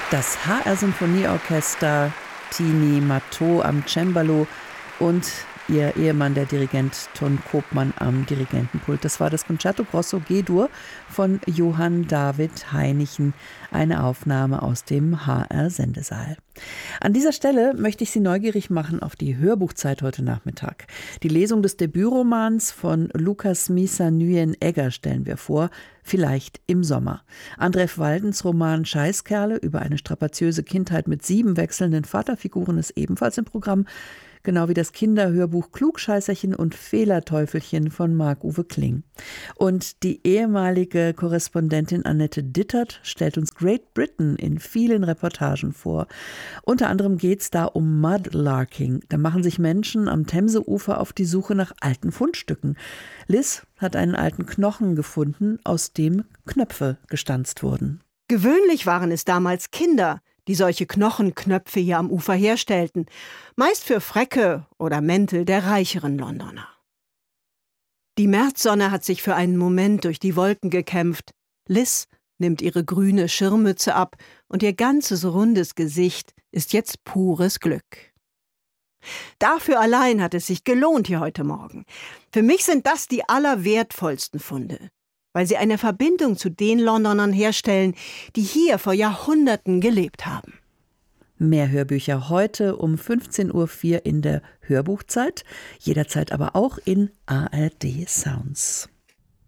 Das HR-Symphonieorchester, Tini Matteau am Cembalo und ihr Ehemann, der Dirigent Ton Koopman am Dirigentenpult. Das war das Concerto Grosso G-Dur von Johann David Heinichen, eine Aufnahme aus dem HR-Sendesaal. An dieser Stelle möchte ich Sie neugierig machen auf die Hörbuchzeit heute Nachmittag. Die Lesung des Debütromans von Lukas Misa Nguyen Egger stellen wir vor, vielleicht im Sommer. Andref Waldens Roman Scheißkerle über eine strapaziöse Kindheit mit 7 wechselnden Vaterfiguren ist ebenfalls im Programm, genau wie das Kinderhörbuch Klugscheißerchen und Fehlerteufelchen von Marc-Uwe Kling. Und die ehemalige Korrespondentin Annette Dittert stellt uns Great Britain in vielen Reportagen vor. Unter anderem geht es da um Mudlarking. Da machen sich Menschen am Themseufer auf die Suche nach alten Fundstücken. Liz hat einen alten Knochen gefunden, aus dem Knöpfe gestanzt wurden. Gewöhnlich waren es damals Kinder, die solche Knochenknöpfe hier am Ufer herstellten, meist für Fräcke oder Mäntel der reicheren Londoner. Die Märzsonne hat sich für einen Moment durch die Wolken gekämpft. Liz nimmt ihre grüne Schirmmütze ab und ihr ganzes rundes Gesicht ist jetzt pures Glück. Dafür allein hat es sich gelohnt hier heute Morgen. Für mich sind das die allerwertvollsten Funde, weil sie eine Verbindung zu den Londonern herstellen, die hier vor Jahrhunderten gelebt haben. Mehr Hörbücher heute um 15:04 Uhr in der Hörbuchzeit, jederzeit aber auch in ARD Sounds.